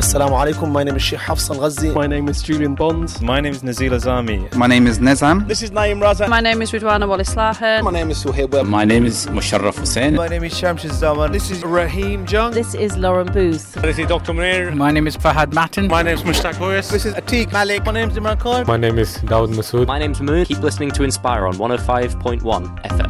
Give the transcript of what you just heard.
Assalamu alaikum. My name is Sheikh Hafs Al-Ghazi. My name is Julian Bond. My name is Nazil Azami. My name is Nizam. This is Naeem Raza. My name is Ridwana Walislaha. My name is Suhaib Webb. My name is Musharraf Hussain. My name is Shamshid Zaman. This is Raheem Jung. This is Lauren Booth. This is Dr. Munir. My name is Fahad Matin. My name is Mushtaq Hoyas. This is Atiq Malik. My name is Imran Khan. My name is Dawood Masood. My name's Moon. Keep listening to Inspire on 105.1 FM.